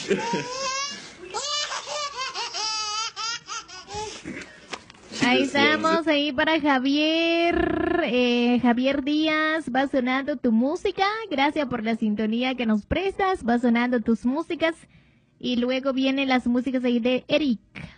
Ahí estamos, ahí para Javier, Javier Díaz, va sonando tu música, gracias por la sintonía que nos prestas, va sonando tus músicas y luego vienen las músicas ahí de Eric.